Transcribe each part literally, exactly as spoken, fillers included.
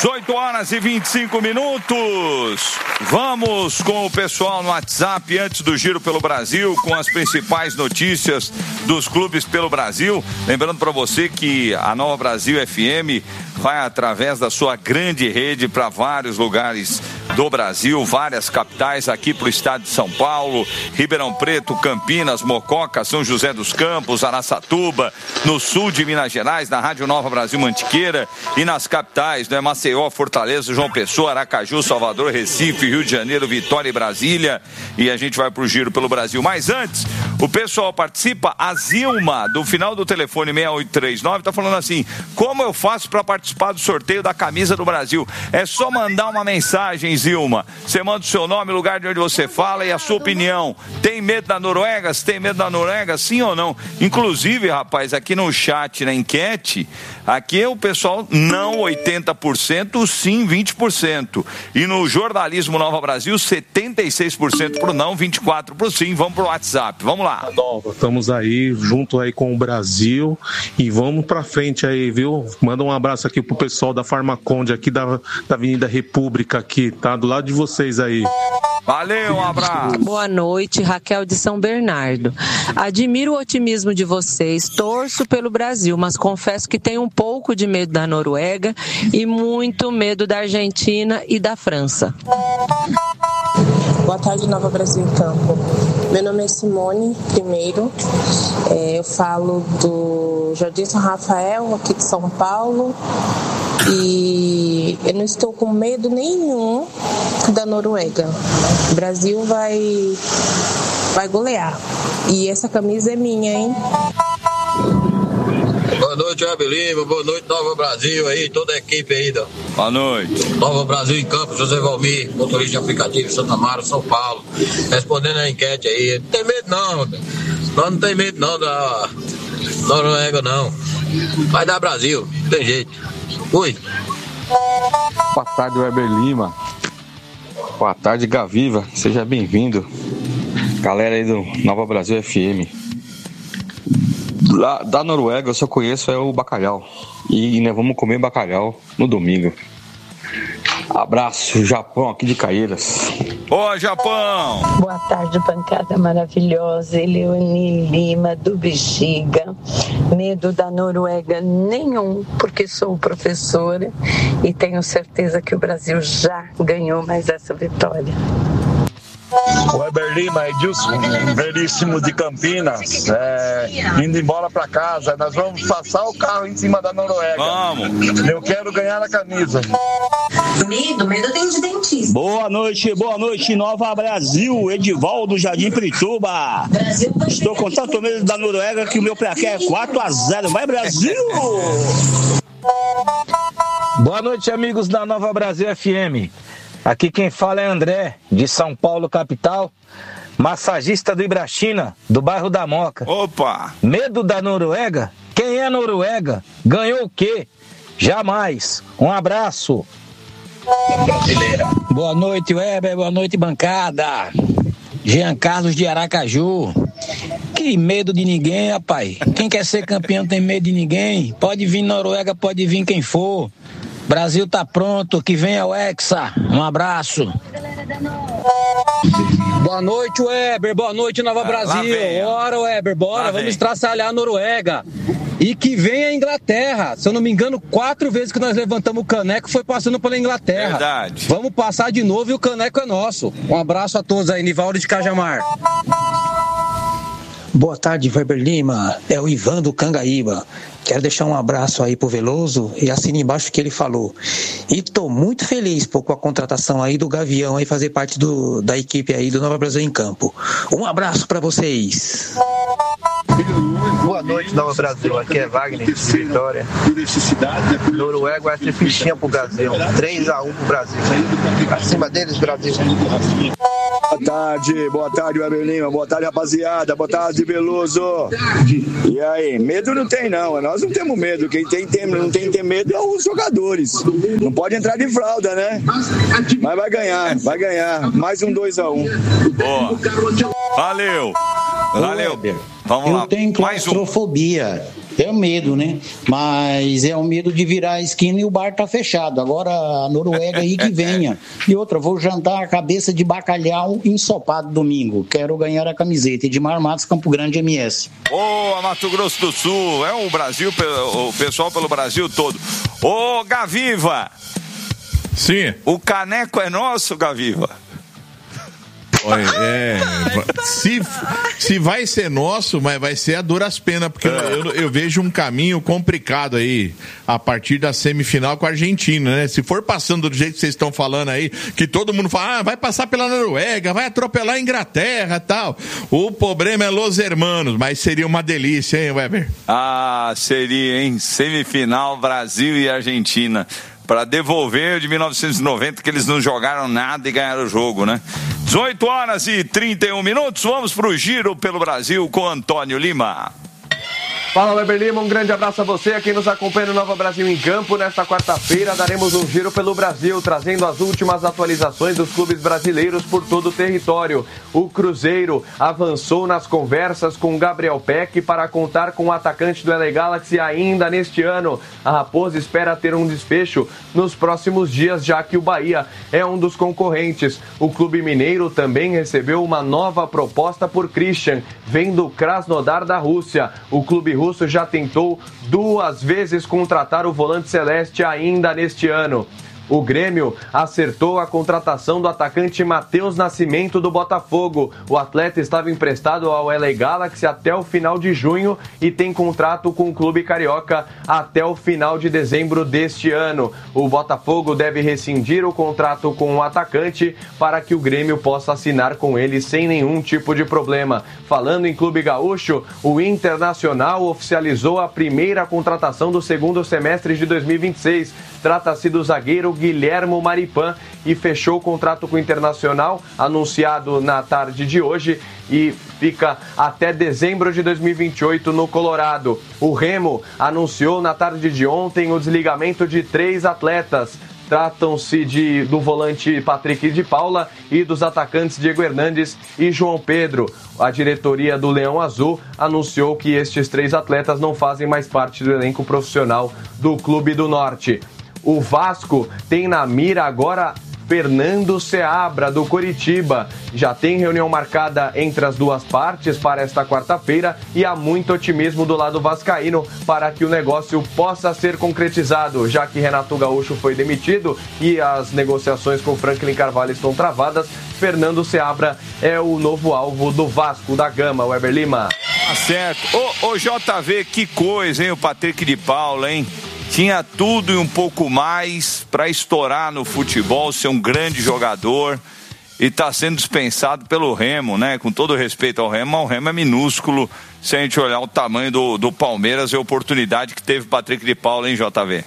dezoito horas e vinte e cinco minutos. Vamos com o pessoal no WhatsApp antes do Giro pelo Brasil, com as principais notícias dos clubes pelo Brasil. Lembrando para você que a Nova Brasil F M vai através da sua grande rede para vários lugares do Brasil, várias capitais, aqui para o estado de São Paulo, Ribeirão Preto, Campinas, Mococa, São José dos Campos, Araçatuba, no sul de Minas Gerais, na Rádio Nova Brasil Mantiqueira, e nas capitais, né, Maceió, Fortaleza, João Pessoa, Aracaju, Salvador, Recife, Rio de Janeiro, Vitória e Brasília. E a gente vai pro Giro pelo Brasil. Mas antes, o pessoal participa. A Zilma, do final do telefone seis oito três nove, tá falando assim: como eu faço para participar do sorteio da camisa do Brasil? É só mandar uma mensagem, Zilma. Você manda o seu nome, o lugar de onde você fala e a sua opinião. Tem medo da Noruega? Se tem medo da Noruega, sim ou não? Inclusive, rapaz, aqui no chat, na enquete, aqui o pessoal não oitenta por cento, sim vinte por cento. E no Jornalismo Nova Brasil, setenta e seis por cento pro não, vinte e quatro por cento pro sim. Vamos pro WhatsApp, vamos lá. Nova, estamos aí junto aí com o Brasil e vamos pra frente aí, viu? Manda um abraço aqui pro pessoal da Farmaconde aqui da, da Avenida República aqui, tá? Do lado de vocês aí. Valeu, um abraço. Boa noite, Raquel de São Bernardo. Admiro o otimismo de vocês, torço pelo Brasil, mas confesso que tenho um pouco de medo da Noruega e muito medo da Argentina e da França. Boa tarde, Nova Brasil em Campo. Meu nome é Simone, primeiro. É, eu falo do Jardim São Rafael, aqui de São Paulo. E eu não estou com medo nenhum da Noruega. O Brasil vai, vai golear. E essa camisa é minha, hein? Boa noite, Web Lima. Boa noite, Nova Brasil aí, toda a equipe aí. Da... Boa noite. Nova Brasil em Campo, José Valmir, motorista de aplicativo, Santa Mara, São Paulo. Respondendo a enquete aí. Não tem medo não, nós não tem medo não da Noruega não. Vai dar Brasil, não tem jeito. Oi. Boa tarde, Weber Lima. Boa tarde, Gaviva. Seja bem-vindo. Galera aí do Nova Brasil F M. Lá, da Noruega eu só conheço é o bacalhau. E nós vamos comer bacalhau no domingo. Abraço, Japão aqui de Caieiras. Ô, Japão! Boa tarde, bancada maravilhosa. Eleone Lima, do Bexiga. Medo da Noruega nenhum, porque sou professora e tenho certeza que o Brasil já ganhou mais essa vitória. Weber Lima, Edilson, Veríssimo de Campinas, é, indo embora para casa. Nós vamos passar o carro em cima da Noruega. Vamos! Eu quero ganhar a camisa. Medo, medo tem de dentista. Boa noite, boa noite, Nova Brasil, Edivaldo, Jardim Pirituba. Estou com tanto medo da Noruega que o meu placar é quatro a zero. Vai, Brasil! Boa noite, amigos da Nova Brasil F M. Aqui quem fala é André, de São Paulo, capital, massagista do Ibrachina, do bairro da Moca. Opa! Medo da Noruega? Quem é a Noruega? Ganhou o quê? Jamais. Um abraço. Boa noite, Weber. Boa noite, bancada. Jean Carlos de Aracaju. Que medo de ninguém, rapaz. Quem quer ser campeão não tem medo de ninguém. Pode vir Noruega, pode vir quem for. Brasil tá pronto, que venha o Hexa. Um abraço. Boa noite, Weber. Boa noite, Nova ah, Brasil. Bora, Weber, bora. Lá Vamos estraçalhar a Noruega. E que venha a Inglaterra. Se eu não me engano, quatro vezes que nós levantamos o caneco foi passando pela Inglaterra. Verdade. Vamos passar de novo e o caneco é nosso. Um abraço a todos aí, Nivaldo de Cajamar. Boa tarde, Weber Lima. É o Ivan do Cangaíba. Quero deixar um abraço aí pro Veloso e assina embaixo o que ele falou. E tô muito feliz pô, com a contratação aí do Gavião aí fazer parte do, da equipe aí do Nova Brasil em Campo. Um abraço para vocês. Boa noite, Nova Brasil. Aqui é Wagner de Vitória. Noruega vai ter fichinha pro Brasil. três a um pro Brasil. Acima deles, Brasil. Boa tarde, boa tarde, Weber Lima. Boa tarde, rapaziada. Boa tarde, Veloso. E aí, medo não tem não. Nós não temos medo. Quem tem, tem, não tem, tem medo é os jogadores. Não pode entrar de fralda, né? Mas vai ganhar, vai ganhar. Mais um dois a um. Boa. Valeu. Valeu. Weber, Vamos eu lá. tenho claustrofobia. é o medo, né? Mas é o medo de virar a esquina e o bar tá fechado. Agora a Noruega aí que venha. E outra, vou jantar a cabeça de bacalhau ensopado domingo. Quero ganhar a camiseta. Edmar Matos, Campo Grande, M S. Ô, Mato Grosso do Sul, é o Brasil, o pessoal pelo Brasil todo. Ô, Gaviva. Sim. O caneco é nosso, Gaviva. Olha, é, se, se vai ser nosso, mas vai ser a duras penas, porque é. eu, eu vejo um caminho complicado aí, a partir da semifinal com a Argentina, né? Se for passando do jeito que vocês estão falando aí, que todo mundo fala, ah, vai passar pela Noruega, vai atropelar a Inglaterra e tal. O problema é los hermanos, mas seria uma delícia, hein, Weber? Ah, seria, hein? Semifinal, Brasil e Argentina. Para devolver de mil novecentos e noventa, que eles não jogaram nada e ganharam o jogo, né? dezoito horas e trinta e um minutos, vamos pro Giro pelo Brasil com Antônio Lima. Fala, Weber Lima, um grande abraço a você, a quem nos acompanha no Nova Brasil em Campo. Nesta quarta-feira daremos um giro pelo Brasil, trazendo as últimas atualizações dos clubes brasileiros por todo o território. O Cruzeiro avançou nas conversas com Gabriel Peck para contar com o atacante do L A Galaxy ainda neste ano. A Raposa espera ter um desfecho nos próximos dias, já que o Bahia é um dos concorrentes. O clube mineiro também recebeu uma nova proposta por Christian, vem do Krasnodar da Rússia. O clube russo russo já tentou duas vezes contratar o volante celeste ainda neste ano. O Grêmio acertou a contratação do atacante Matheus Nascimento do Botafogo. O atleta estava emprestado ao L A Galaxy até o final de junho e tem contrato com o clube carioca até o final de dezembro deste ano. O Botafogo deve rescindir o contrato com o atacante para que o Grêmio possa assinar com ele sem nenhum tipo de problema. Falando em clube gaúcho, o Internacional oficializou a primeira contratação do segundo semestre de dois mil e vinte e seis. Trata-se do zagueiro Guilhermo Maripan e fechou o contrato com o Internacional, anunciado na tarde de hoje, e fica até dezembro de dois mil e vinte e oito no Colorado. O Remo anunciou na tarde de ontem o desligamento de três atletas. Tratam-se de, do volante Patrick de Paula e dos atacantes Diego Hernandes e João Pedro. A diretoria do Leão Azul anunciou que estes três atletas não fazem mais parte do elenco profissional do Clube do Norte. O Vasco tem na mira agora Fernando Seabra, do Coritiba. Já tem reunião marcada entre as duas partes para esta quarta-feira e há muito otimismo do lado vascaíno para que o negócio possa ser concretizado, já que Renato Gaúcho foi demitido e as negociações com Franklin Carvalho estão travadas. Fernando Seabra é o novo alvo do Vasco da Gama, Weber Lima. Tá certo. Ô, ô J V, que coisa, hein, o Patrick de Paula, hein? Tinha tudo e um pouco mais para estourar no futebol, ser um grande jogador e está sendo dispensado pelo Remo, né? Com todo respeito ao Remo, o Remo é minúsculo se a gente olhar o tamanho do, do Palmeiras e a oportunidade que teve Patrick de Paula, hein, J V?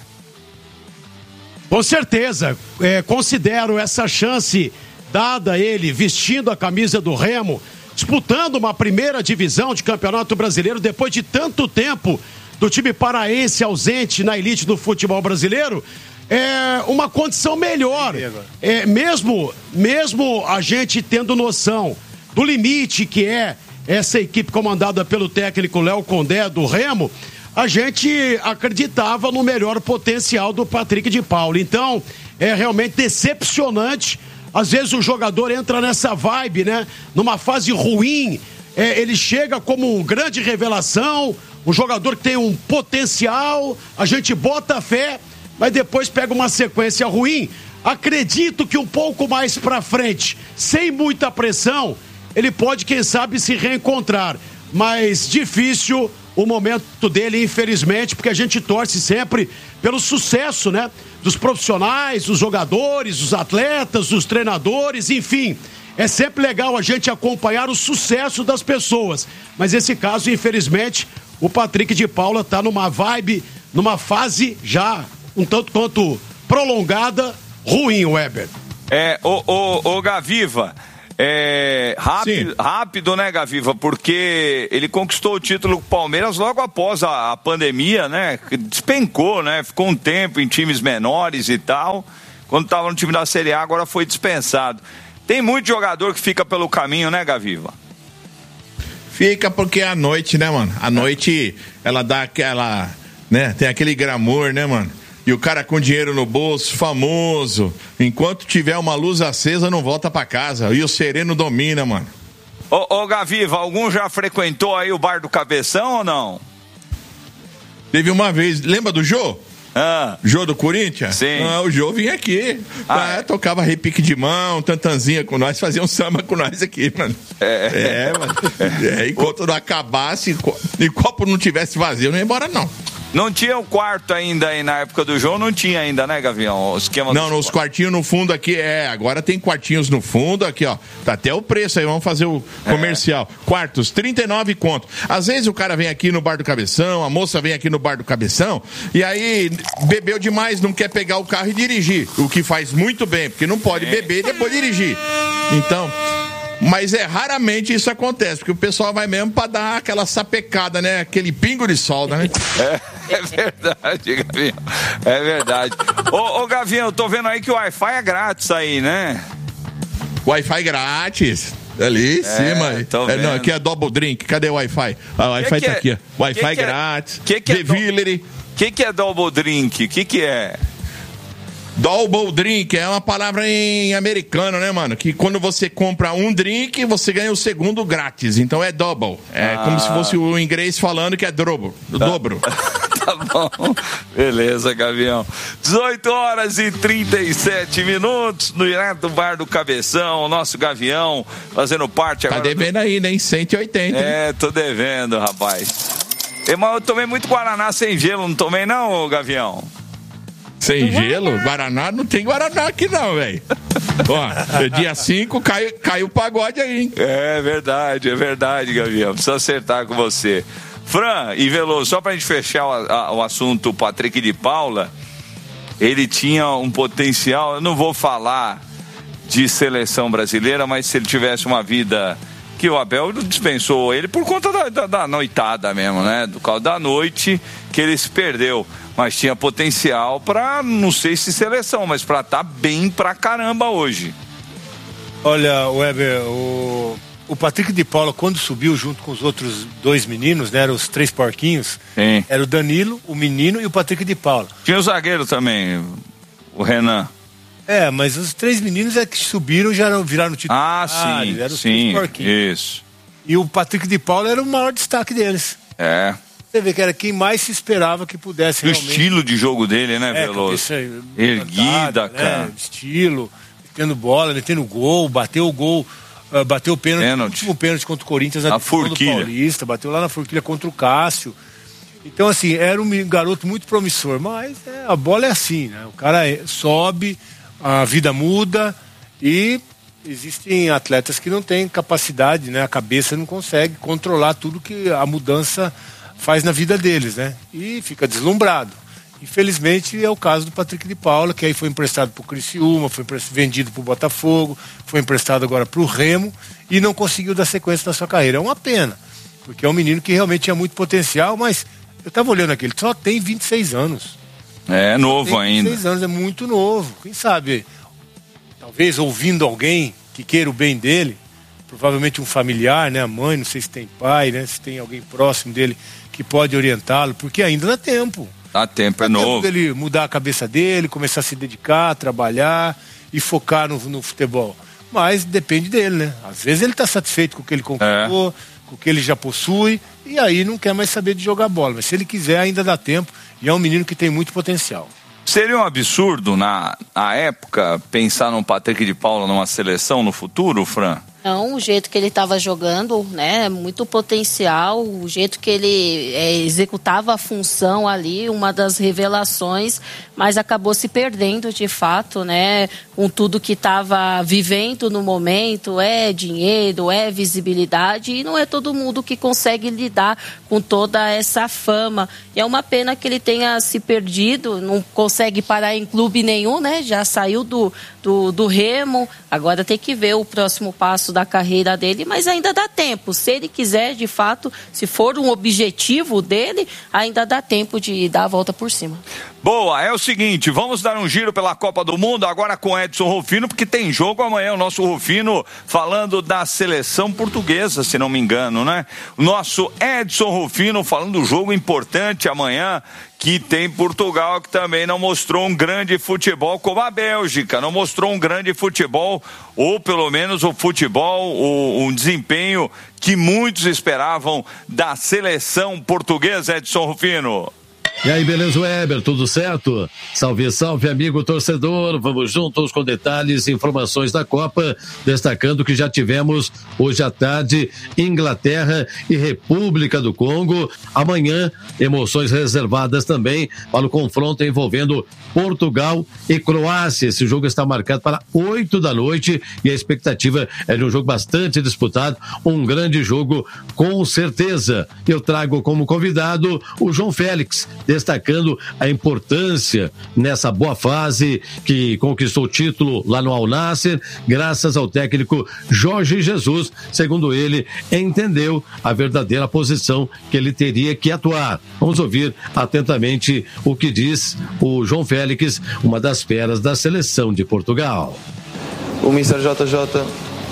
Com certeza, é, considero essa chance dada a ele vestindo a camisa do Remo, disputando uma primeira divisão de Campeonato Brasileiro depois de tanto tempo do time paraense ausente na elite do futebol brasileiro, é uma condição melhor. É, mesmo, mesmo a gente tendo noção do limite que é essa equipe comandada pelo técnico Léo Condé do Remo, a gente acreditava no melhor potencial do Patrick de Paula. Então, é realmente decepcionante. Às vezes o jogador entra nessa vibe, né? Numa fase ruim, é, ele chega como um grande revelação, um jogador que tem um potencial, a gente bota fé, mas depois pega uma sequência ruim. Acredito que um pouco mais pra frente, sem muita pressão, ele pode, quem sabe, se reencontrar. Mas difícil o momento dele, infelizmente, porque a gente torce sempre pelo sucesso, né? Dos profissionais, dos jogadores, dos atletas, dos treinadores, enfim. É sempre legal a gente acompanhar o sucesso das pessoas. Mas esse caso, infelizmente, o Patrick de Paula tá numa vibe, numa fase já um tanto quanto prolongada, ruim, Weber. É, ô, ô, ô Gaviva, é, rápido, rápido, né, Gaviva? Porque ele conquistou o título com o Palmeiras logo após a, a pandemia, né? Despencou, né? Ficou um tempo em times menores e tal. Quando estava no time da Série A, agora foi dispensado. Tem muito jogador que fica pelo caminho, né, Gaviva? Fica porque é a noite, né, mano? A noite, ela dá aquela, né? Tem aquele glamour, né, mano? E o cara com dinheiro no bolso, famoso. Enquanto tiver uma luz acesa, não volta pra casa. E o sereno domina, mano. Ô, ô Gaviva, algum já frequentou aí o Bar do Cabeção ou não? Teve uma vez, lembra do Jô? Ah. Jô do Corinthians? Sim. Ah, o Jô vinha aqui. Ah, ah, tocava repique de mão, tantanzinha com nós, fazia um samba com nós aqui, mano. É, é mano. É, enquanto não acabasse, e copo não tivesse vazio, não ia embora, não. Não tinha o quarto ainda aí na época do jogo, não tinha ainda, né, Gavião? O esquema não, nos quartinhos no fundo aqui, é, agora tem quartinhos no fundo aqui, ó, tá até o preço aí, vamos fazer o comercial. É. Quartos, trinta e nove conto. Às vezes o cara vem aqui no Bar do Cabeção, a moça vem aqui no Bar do Cabeção, e aí bebeu demais, não quer pegar o carro e dirigir, o que faz muito bem, porque não pode é. beber e depois dirigir. Então... Mas é raramente isso acontece, porque o pessoal vai mesmo pra dar aquela sapecada, né? Aquele pingo de solda, né? É, é verdade, Gavião. É verdade. Ô, ô Gavião, eu tô vendo aí que o Wi-Fi é grátis aí, né? Wi-Fi grátis. Ali em é, cima. É, não, aqui é Double Drink. Cadê o Wi-Fi? Ah, o Wi-Fi tá é, aqui. Wi-Fi que que grátis. Que que é Delivery. O que, que é Double Drink? O que, que é? Double drink é uma palavra em americano, né, mano? Que quando você compra um drink, você ganha o segundo grátis. Então é double. É ah. como se fosse o inglês falando que é dobro. Tá. Dobro. Tá bom. Beleza, Gavião. dezoito horas e trinta e sete minutos no direto do Bar do Cabeção. O nosso Gavião fazendo parte agora. Tá devendo do... aí, né? Em cento e oitenta. É, tô devendo, rapaz. Eu tomei muito Guaraná sem gelo, não tomei não, Gavião? Sem gelo? Guaraná? Não tem Guaraná aqui não, velho. Ó, dia cinco caiu, caiu o pagode aí, hein? É verdade, é verdade, Gavião. Preciso acertar com você. Fran e Veloso, só pra gente fechar o, a, o assunto Patrick de Paula, ele tinha um potencial, eu não vou falar de seleção brasileira, mas se ele tivesse uma vida que o Abel dispensou ele por conta da, da, da noitada mesmo, né? Do caldo da noite que ele se perdeu. Mas tinha potencial pra, não sei se seleção, mas pra estar tá bem pra caramba hoje. Olha, Weber, o, o Patrick de Paula, quando subiu junto com os outros dois meninos, né? Eram os três porquinhos. Sim. Era o Danilo, o menino e o Patrick de Paula. Tinha o zagueiro também, o Renan. É, mas os três meninos é que subiram já viraram titular. Ah, sim, eram os sim, três porquinhos. Isso. E o Patrick de Paula era o maior destaque deles. É. Você vê que era quem mais se esperava que pudesse o realmente... estilo de jogo dele, né, é, Veloso? Erguida, né? Cara. Estilo, metendo bola, metendo gol, bateu o gol, uh, bateu o pênalti, pênalti. O último pênalti contra o Corinthians na a Forquilha. do Paulista, bateu lá na Forquilha contra o Cássio. Então, assim, era um garoto muito promissor, mas é, a bola é assim, né? O cara é, sobe, a vida muda e existem atletas que não têm capacidade, né? A cabeça não consegue controlar tudo que a mudança faz na vida deles, né? E fica deslumbrado. Infelizmente é o caso do Patrick de Paula, que aí foi emprestado pro Criciúma, foi vendido pro Botafogo, foi emprestado agora pro Remo e não conseguiu dar sequência na sua carreira. É uma pena, porque é um menino que realmente tinha muito potencial, mas eu tava olhando aqui, ele só tem vinte e seis anos. É novo tem ainda. vinte e seis anos, é muito novo. Quem sabe, talvez ouvindo alguém que queira o bem dele, provavelmente um familiar, né? A mãe, não sei se tem pai, né? Se tem alguém próximo dele que pode orientá-lo, porque ainda dá tempo. Dá tempo, dá é tempo novo. Dele mudar a cabeça dele, começar a se dedicar, trabalhar e focar no, no futebol. Mas depende dele, né? Às vezes ele está satisfeito com o que ele conquistou, é. com o que ele já possui, e aí não quer mais saber de jogar bola. Mas se ele quiser, ainda dá tempo, e é um menino que tem muito potencial. Seria um absurdo, na, na época, pensar no Patrick de Paula numa seleção no futuro, Fran? Não, o jeito que ele estava jogando, né, muito potencial, o jeito que ele é, executava a função ali, uma das revelações, mas acabou se perdendo de fato, né, com tudo que estava vivendo no momento, é dinheiro, é visibilidade, e não é todo mundo que consegue lidar com toda essa fama. E é uma pena que ele tenha se perdido, não consegue parar em clube nenhum, né, já saiu do, do, do Remo, agora tem que ver o próximo passo da carreira dele, mas ainda dá tempo. Se ele quiser, de fato, se for um objetivo dele, ainda dá tempo de dar a volta por cima. Boa, é o seguinte, vamos dar um giro pela Copa do Mundo agora com Edson Rufino, porque tem jogo amanhã, o nosso Rufino falando da seleção portuguesa, se não me engano, né? O nosso Edson Rufino falando do jogo importante amanhã, que tem Portugal, que também não mostrou um grande futebol como a Bélgica, não mostrou um grande futebol, ou pelo menos o futebol, o, um desempenho que muitos esperavam da seleção portuguesa, Edson Rufino. E aí, beleza, Weber, tudo certo? Salve, salve, amigo torcedor, vamos juntos com detalhes e informações da Copa, destacando que já tivemos hoje à tarde Inglaterra e República do Congo, amanhã emoções reservadas também para o confronto envolvendo Portugal e Croácia. Esse jogo está marcado para oito da noite e a expectativa é de um jogo bastante disputado, um grande jogo com certeza. Eu trago como convidado o João Félix, destacando a importância nessa boa fase que conquistou o título lá no Al Nassr, graças ao técnico Jorge Jesus. Segundo ele, entendeu a verdadeira posição que ele teria que atuar. Vamos ouvir atentamente o que diz o João Félix, uma das feras da seleção de Portugal. O mister J J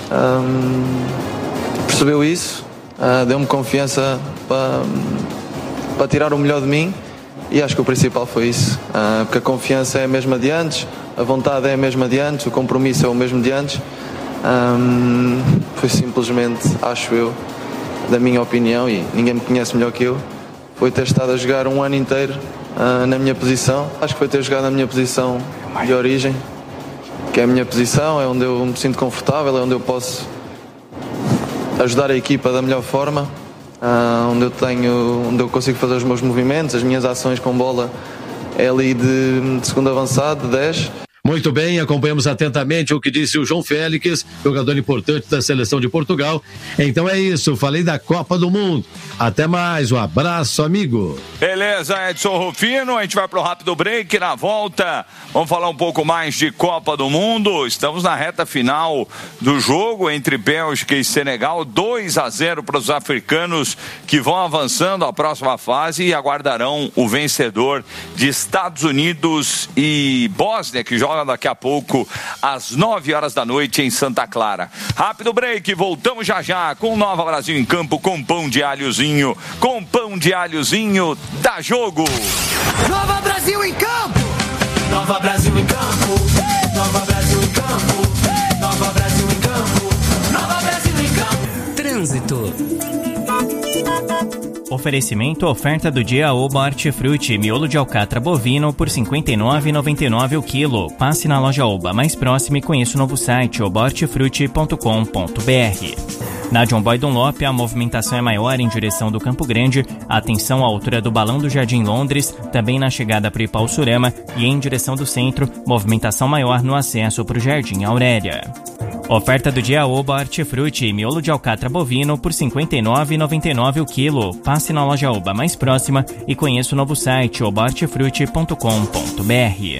um, percebeu isso, uh, deu-me confiança para, para tirar o melhor de mim. E acho que o principal foi isso, uh, porque a confiança é a mesma de antes, a vontade é a mesma de antes, o compromisso é o mesmo de antes. Um, foi simplesmente, acho eu, da minha opinião, e ninguém me conhece melhor que eu, foi ter estado a jogar um ano inteiro uh, na minha posição. Acho que foi ter jogado na minha posição de origem, que é a minha posição, é onde eu me sinto confortável, é onde eu posso ajudar a equipa da melhor forma. Uh, onde eu tenho, onde eu consigo fazer os meus movimentos, as minhas ações com bola é ali de, de segundo avançado, de dez. Muito bem, acompanhamos atentamente o que disse o João Félix, jogador importante da seleção de Portugal. Então é isso, falei da Copa do Mundo. Até mais, um abraço, amigo. Beleza, Edson Rufino, a gente vai pro rápido break, na volta vamos falar um pouco mais de Copa do Mundo. Estamos na reta final do jogo entre Bélgica e Senegal, dois a zero para os africanos que vão avançando à próxima fase e aguardarão o vencedor de Estados Unidos e Bósnia, que joga daqui a pouco às nove horas da noite em Santa Clara. Rápido break, voltamos já já com Nova Brasil em Campo, com pão de alhozinho, com pão de alhozinho, dá jogo. Nova Brasil em Campo, Nova Brasil em Campo, Nova Brasil em Campo, Nova Brasil em Campo, Nova Brasil em Campo. Trânsito. Oferecimento, oferta do dia Oba Hortifruti, miolo de alcatra bovino por cinquenta e nove reais e noventa e nove centavos o quilo. Passe na loja Oba mais próxima e conheça o novo site oba hortifruti ponto com ponto b r. Na John Boy Dunlop, a movimentação é maior em direção do Campo Grande, atenção à altura do Balão do Jardim Londres, também na chegada para o Ipau-Surama e em direção do centro, movimentação maior no acesso para o Jardim Aurélia. Oferta do dia Oba Hortifruti, miolo de alcatra bovino por cinquenta e nove reais e noventa e nove centavos o quilo. Passe na loja Oba mais próxima e conheça o novo site oba hortifruti ponto com ponto b r.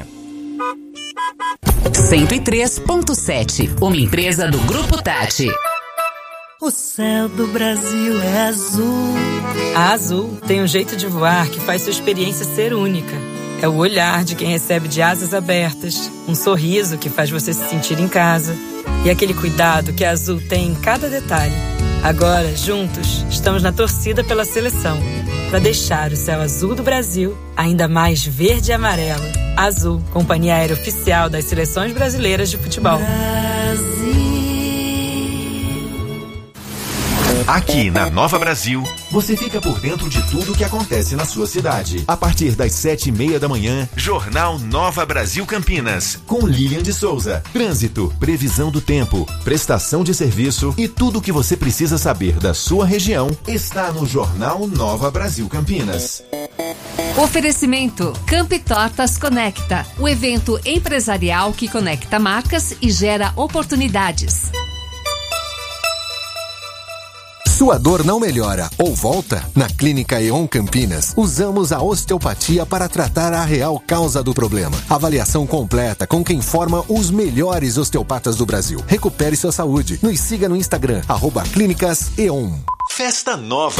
cento e três ponto sete, uma empresa do Grupo Tati. O céu do Brasil é azul. A Azul tem um jeito de voar que faz sua experiência ser única. É o olhar de quem recebe de asas abertas, um sorriso que faz você se sentir em casa e aquele cuidado que a Azul tem em cada detalhe. Agora, juntos, estamos na torcida pela seleção, para deixar o céu azul do Brasil ainda mais verde e amarelo. Azul, companhia aérea oficial das seleções brasileiras de futebol. Aqui na Nova Brasil, você fica por dentro de tudo o que acontece na sua cidade. A partir das sete e meia da manhã, Jornal Nova Brasil Campinas, com Lilian de Souza. Trânsito, previsão do tempo, prestação de serviço e tudo o que você precisa saber da sua região está no Jornal Nova Brasil Campinas. Oferecimento Campi Tortas Conecta, o evento empresarial que conecta marcas e gera oportunidades. Sua dor não melhora ou volta? Na Clínica E O N Campinas, usamos a osteopatia para tratar a real causa do problema. Avaliação completa com quem forma os melhores osteopatas do Brasil. Recupere sua saúde. Nos siga no Instagram, arroba Clínicas E O N. Festa Nova.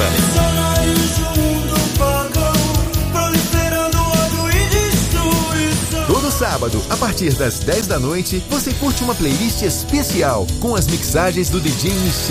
sábado, a partir das dez da noite, você curte uma playlist especial com as mixagens do D J Michel.